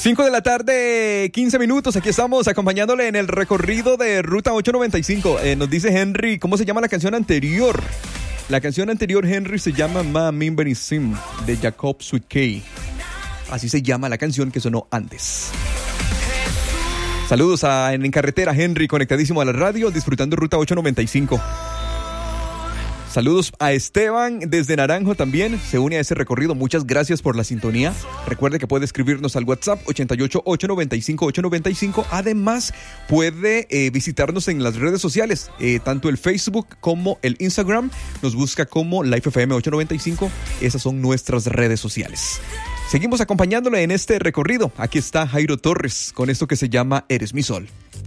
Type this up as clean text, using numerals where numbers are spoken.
5 de la tarde, 15 minutos. Aquí estamos acompañándole en el recorrido de Ruta 895. Nos dice Henry, ¿cómo se llama la canción anterior? La canción anterior, Henry, se llama Ma Min Beni Sim, de Jacob Sweetkey. Así se llama la canción que sonó antes. Saludos en carretera, Henry, conectadísimo a la radio, disfrutando Ruta 895. Saludos a Esteban desde Naranjo también, se une a ese recorrido. Muchas gracias por la sintonía. Recuerde que puede escribirnos al WhatsApp 88-895-895. Además, puede visitarnos en las redes sociales, tanto el Facebook como el Instagram. Nos busca como Life FM 895. Esas son nuestras redes sociales. Seguimos acompañándole en este recorrido. Aquí está Jairo Torres con esto que se llama Eres mi Sol.